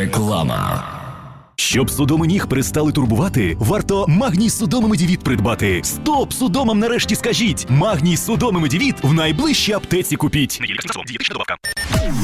Реклама. Щоб судоми ніг перестали турбувати, варто Магній Судоми Медівіт придбати. Стоп! Судомам нарешті скажіть! Магній Судоми Медівіт в найближчій аптеці купіть.